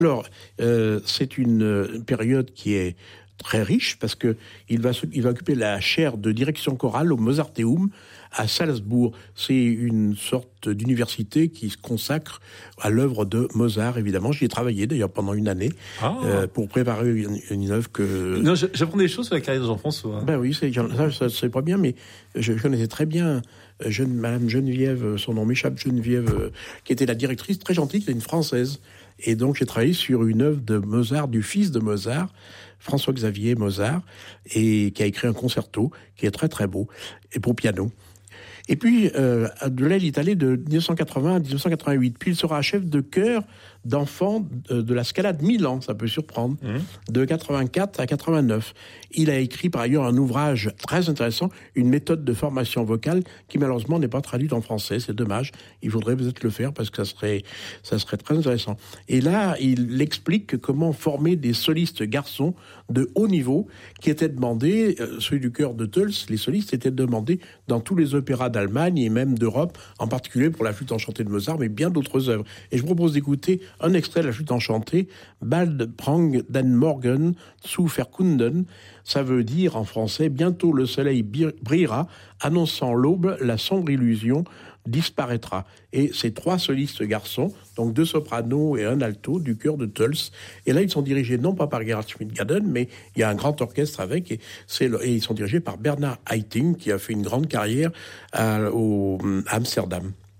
Alors, c'est une période qui est très riche parce que il va occuper la chaire de direction chorale au Mozarteum à Salzbourg. C'est une sorte d'université qui se consacre à l'œuvre de Mozart, évidemment. J'y ai travaillé d'ailleurs pendant une année pour préparer une œuvre que... Non, j'apprends des choses sur la carrière de Jean-François. Ben oui, c'est pas bien, mais je connaissais très bien Madame Geneviève, son nom m'échappe, Geneviève, qui était la directrice, très gentille, qui était une Française. Et donc j'ai travaillé sur une œuvre de Mozart, du fils de Mozart, François-Xavier Mozart, et qui a écrit un concerto qui est très très beau, et pour piano. Et puis, de là, il est allé de 1980 à 1988. Puis, il sera chef de chœur d'enfants de la Scala de Milan, ça peut surprendre, de 84 à 89. Il a écrit par ailleurs un ouvrage très intéressant, une méthode de formation vocale qui malheureusement n'est pas traduite en français. C'est dommage. Il faudrait peut-être le faire parce que ça serait très intéressant. Et là, il explique comment former des solistes garçons de haut niveau qui étaient demandés, celui du chœur de Tels, les solistes étaient demandés dans tous les opéras d'Allemagne et même d'Europe, en particulier pour la flûte enchantée de Mozart, mais bien d'autres œuvres. Et je vous propose d'écouter un extrait de la flûte enchantée, Bald prang den Morgen zu verkunden. Ça veut dire en français, bientôt le soleil brillera, annonçant l'aube, la sombre illusion disparaîtra. Et ces trois solistes garçons, donc deux sopranos et un alto du chœur de Tels. Et là, ils sont dirigés non pas par Gerhard Schmidt-Gaden, mais il y a un grand orchestre avec, et ils sont dirigés par Bernard Haitink, qui a fait une grande carrière à Amsterdam.